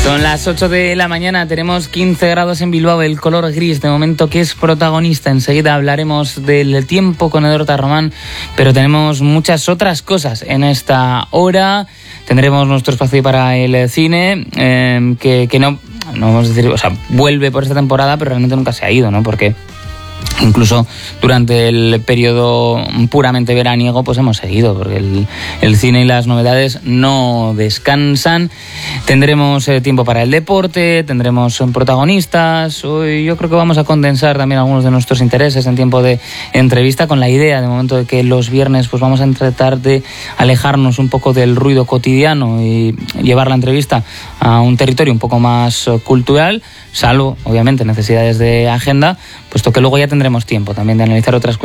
Son las 8 de la mañana, tenemos 15 grados en Bilbao, el color gris de momento que es protagonista. Enseguida hablaremos del tiempo con Edorta Román, pero tenemos muchas otras cosas en esta hora. Tendremos nuestro espacio para el cine, que no vamos a decir, o sea, vuelve por esta temporada, pero realmente nunca se ha ido, ¿no? Porque incluso durante el periodo puramente veraniego pues hemos seguido, porque el cine y las novedades no descansan. Tendremos tiempo para el deporte, tendremos protagonistas. Hoy yo creo que vamos a condensar también algunos de nuestros intereses en tiempo de entrevista, con la idea de momento de que los viernes pues vamos a tratar de alejarnos un poco del ruido cotidiano y llevar la entrevista a un territorio un poco más cultural, salvo obviamente necesidades de agenda, puesto que luego ya tendremos tiempo también de analizar otras cuestiones